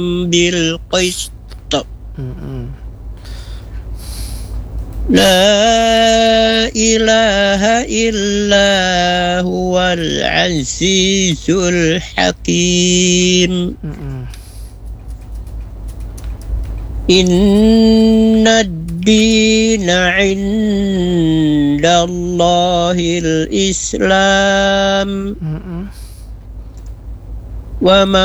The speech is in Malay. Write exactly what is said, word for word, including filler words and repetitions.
بالقسط Mm-mm. لا إله إلا هو العزيز الحكيم Mm-mm. إن الدين عند الله الإسلام Mm-mm. وما